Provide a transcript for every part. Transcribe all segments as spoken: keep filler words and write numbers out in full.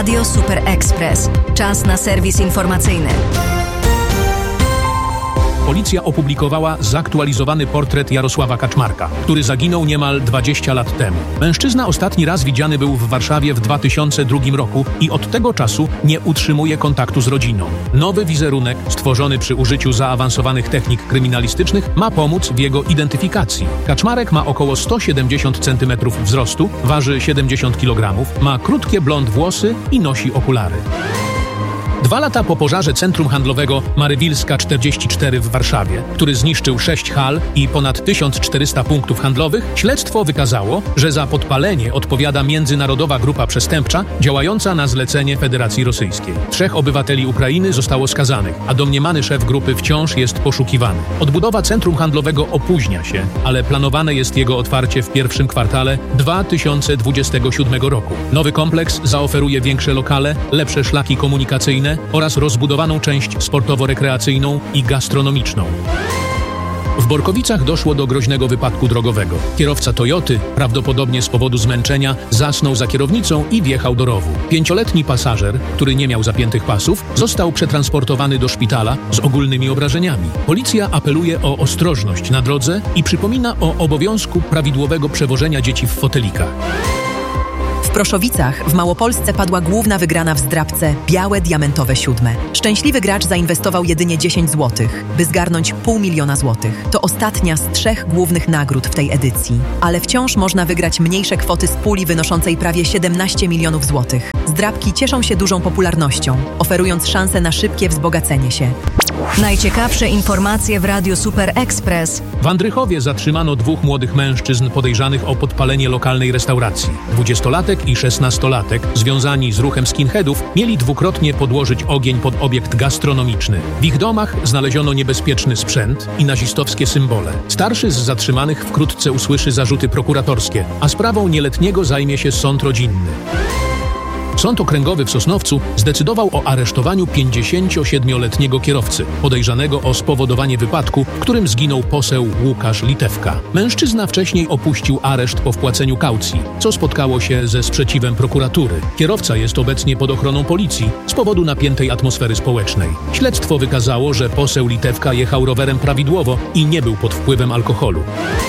Radio Super Express. Czas na serwis informacyjny. Policja opublikowała zaktualizowany portret Jarosława Kaczmarka, który zaginął niemal dwadzieścia lat temu. Mężczyzna ostatni raz widziany był w Warszawie w dwa tysiące drugim roku i od tego czasu nie utrzymuje kontaktu z rodziną. Nowy wizerunek, stworzony przy użyciu zaawansowanych technik kryminalistycznych, ma pomóc w jego identyfikacji. Kaczmarek ma około sto siedemdziesiąt centymetrów wzrostu, waży siedemdziesiąt kilogramów, ma krótkie blond włosy i nosi okulary. Dwa lata po pożarze centrum handlowego Marywilska czterdzieści cztery w Warszawie, który zniszczył sześć hal i ponad tysiąc czterysta punktów handlowych, śledztwo wykazało, że za podpalenie odpowiada międzynarodowa grupa przestępcza działająca na zlecenie Federacji Rosyjskiej. Trzech obywateli Ukrainy zostało skazanych, a domniemany szef grupy wciąż jest poszukiwany. Odbudowa centrum handlowego opóźnia się, ale planowane jest jego otwarcie w pierwszym kwartale dwa tysiące dwudziestego siódmego roku. Nowy kompleks zaoferuje większe lokale, lepsze szlaki komunikacyjne oraz rozbudowaną część sportowo-rekreacyjną i gastronomiczną. W Borkowicach doszło do groźnego wypadku drogowego. Kierowca Toyoty, prawdopodobnie z powodu zmęczenia, zasnął za kierownicą i wjechał do rowu. Pięcioletni pasażer, który nie miał zapiętych pasów, został przetransportowany do szpitala z ogólnymi obrażeniami. Policja apeluje o ostrożność na drodze i przypomina o obowiązku prawidłowego przewożenia dzieci w fotelikach. W Proszowicach w Małopolsce padła główna wygrana w zdrabce Białe Diamentowe Siódme. Szczęśliwy gracz zainwestował jedynie dziesięć złotych, by zgarnąć pół miliona złotych. To ostatnia z trzech głównych nagród w tej edycji. Ale wciąż można wygrać mniejsze kwoty z puli wynoszącej prawie siedemnaście milionów złotych. Zdrabki cieszą się dużą popularnością, oferując szansę na szybkie wzbogacenie się. Najciekawsze informacje w Radiu Super Express. W Andrychowie zatrzymano dwóch młodych mężczyzn podejrzanych o podpalenie lokalnej restauracji. Dwudziestolatek i szesnastolatek, związani z ruchem skinheadów, mieli dwukrotnie podłożyć ogień pod obiekt gastronomiczny. W ich domach znaleziono niebezpieczny sprzęt i nazistowskie symbole. Starszy z zatrzymanych wkrótce usłyszy zarzuty prokuratorskie, a sprawą nieletniego zajmie się sąd rodzinny. Sąd Okręgowy w Sosnowcu zdecydował o aresztowaniu pięćdziesięciosiedmioletniego kierowcy, podejrzanego o spowodowanie wypadku, w którym zginął poseł Łukasz Litewka. Mężczyzna wcześniej opuścił areszt po wpłaceniu kaucji, co spotkało się ze sprzeciwem prokuratury. Kierowca jest obecnie pod ochroną policji z powodu napiętej atmosfery społecznej. Śledztwo wykazało, że poseł Litewka jechał rowerem prawidłowo i nie był pod wpływem alkoholu.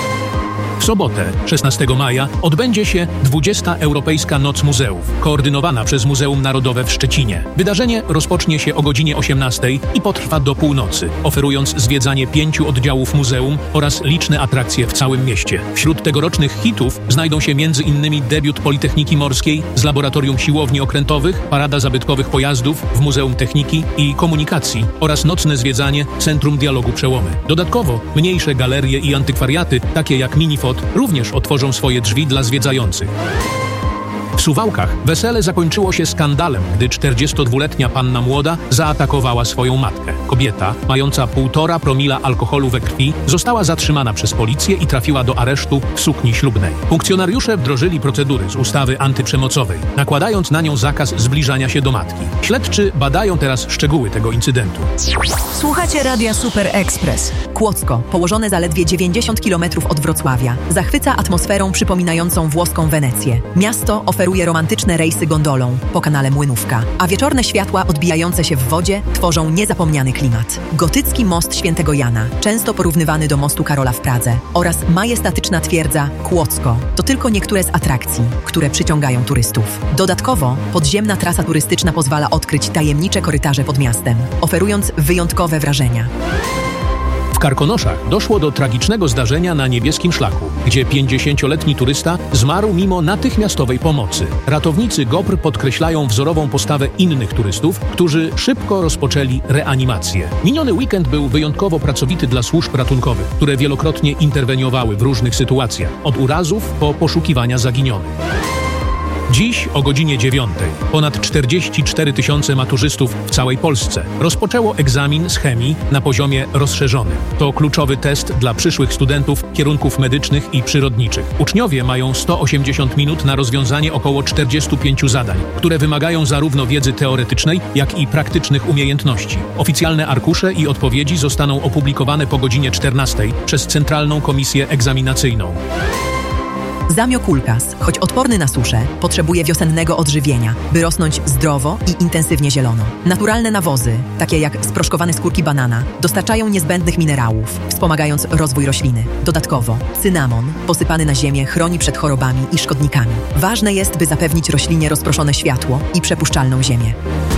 W sobotę, szesnastego maja, odbędzie się dwudziesta Europejska Noc Muzeów, koordynowana przez Muzeum Narodowe w Szczecinie. Wydarzenie rozpocznie się o godzinie osiemnastej i potrwa do północy, oferując zwiedzanie pięciu oddziałów muzeum oraz liczne atrakcje w całym mieście. Wśród tegorocznych hitów znajdą się między innymi debiut Politechniki Morskiej z Laboratorium Siłowni Okrętowych, parada zabytkowych pojazdów w Muzeum Techniki i Komunikacji oraz nocne zwiedzanie Centrum Dialogu Przełomy. Dodatkowo mniejsze galerie i antykwariaty, takie jak Minifot, również otworzą swoje drzwi dla zwiedzających. W Suwałkach wesele zakończyło się skandalem, gdy czterdziestodwuletnia panna młoda zaatakowała swoją matkę. Kobieta, mająca półtora promila alkoholu we krwi, została zatrzymana przez policję i trafiła do aresztu w sukni ślubnej. Funkcjonariusze wdrożyli procedury z ustawy antyprzemocowej, nakładając na nią zakaz zbliżania się do matki. Śledczy badają teraz szczegóły tego incydentu. Słuchacie Radia Super Express. Kłodzko, położone zaledwie dziewięćdziesiąt kilometrów od Wrocławia, zachwyca atmosferą przypominającą włoską Wenecję. Miasto oferuje romantyczne rejsy gondolą po kanale Młynówka, a wieczorne światła odbijające się w wodzie tworzą niezapomniany klimat. Gotycki most Świętego Jana, często porównywany do mostu Karola w Pradze, oraz majestatyczna twierdza Kłodzko to tylko niektóre z atrakcji, które przyciągają turystów. Dodatkowo podziemna trasa turystyczna pozwala odkryć tajemnicze korytarze pod miastem, oferując wyjątkowe wrażenia. W Karkonoszach doszło do tragicznego zdarzenia na Niebieskim Szlaku, gdzie pięćdziesięcioletni turysta zmarł mimo natychmiastowej pomocy. Ratownicy GOPR podkreślają wzorową postawę innych turystów, którzy szybko rozpoczęli reanimację. Miniony weekend był wyjątkowo pracowity dla służb ratunkowych, które wielokrotnie interweniowały w różnych sytuacjach, od urazów po poszukiwania zaginionych. Dziś o godzinie dziewiątej ponad czterdzieści cztery tysiące maturzystów w całej Polsce rozpoczęło egzamin z chemii na poziomie rozszerzonym. To kluczowy test dla przyszłych studentów kierunków medycznych i przyrodniczych. Uczniowie mają sto osiemdziesiąt minut na rozwiązanie około czterdziestu pięciu zadań, które wymagają zarówno wiedzy teoretycznej, jak i praktycznych umiejętności. Oficjalne arkusze i odpowiedzi zostaną opublikowane po godzinie czternastej przez Centralną Komisję Egzaminacyjną. Zamiokulkas, choć odporny na suszę, potrzebuje wiosennego odżywienia, by rosnąć zdrowo i intensywnie zielono. Naturalne nawozy, takie jak sproszkowane skórki banana, dostarczają niezbędnych minerałów, wspomagając rozwój rośliny. Dodatkowo, cynamon, posypany na ziemię, chroni przed chorobami i szkodnikami. Ważne jest, by zapewnić roślinie rozproszone światło i przepuszczalną ziemię.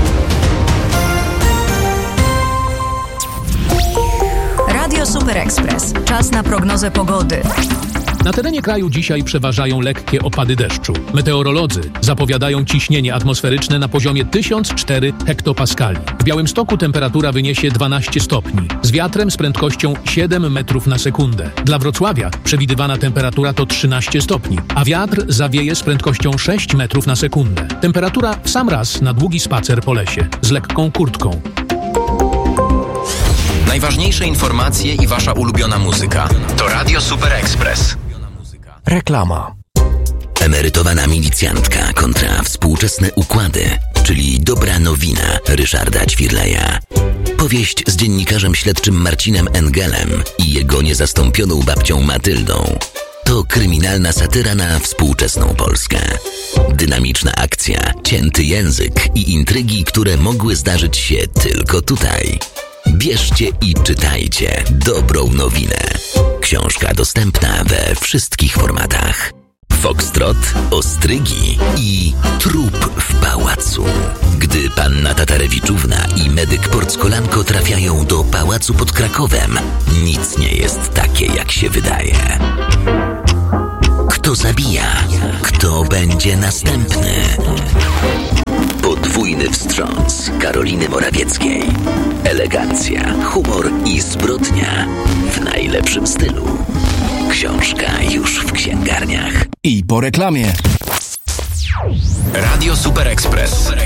Radio Super Express. Czas na prognozę pogody. Na terenie kraju dzisiaj przeważają lekkie opady deszczu. Meteorolodzy zapowiadają ciśnienie atmosferyczne na poziomie tysiąc cztery hektopaskali. W Białymstoku temperatura wyniesie dwanaście stopni, z wiatrem z prędkością siedem metrów na sekundę. Dla Wrocławia przewidywana temperatura to trzynaście stopni, a wiatr zawieje z prędkością sześć metrów na sekundę. Temperatura w sam raz na długi spacer po lesie, z lekką kurtką. Najważniejsze informacje i wasza ulubiona muzyka to Radio Super Express. Reklama. Emerytowana milicjantka kontra współczesne układy, czyli dobra nowina Ryszarda Ćwirleja. Powieść z dziennikarzem śledczym Marcinem Engelem i jego niezastąpioną babcią Matyldą. To kryminalna satyra na współczesną Polskę. Dynamiczna akcja, cięty język i intrygi, które mogły zdarzyć się tylko tutaj. Bierzcie i czytajcie dobrą nowinę. Książka dostępna we wszystkich formatach. Foxtrot, ostrygi i trup w pałacu. Gdy panna Tatarewiczówna i medyk Porckolanko trafiają do pałacu pod Krakowem, nic nie jest takie, jak się wydaje. Kto zabija? Kto będzie następny? Podwójny wstrząs Karoliny Morawieckiej. Elegancja, humor i zbrodnia w najlepszym stylu. Książka już w księgarniach. I po reklamie. Radio Super Express.